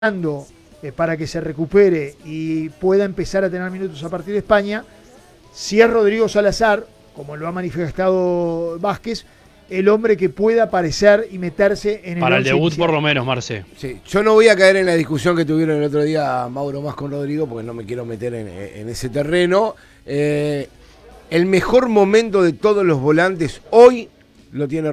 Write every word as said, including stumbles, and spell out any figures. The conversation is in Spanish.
eh, para que se recupere y pueda empezar a tener minutos a partir de España, si es Rodrigo Salazar, como lo ha manifestado Vázquez, el hombre que pueda aparecer y meterse en el para el debut inicial. por lo menos, Marce. Sí, yo no voy a caer en la discusión que tuvieron el otro día Mauro más con Rodrigo, porque no me quiero meter en, en ese terreno. Eh, el mejor momento de todos los volantes hoy lo tiene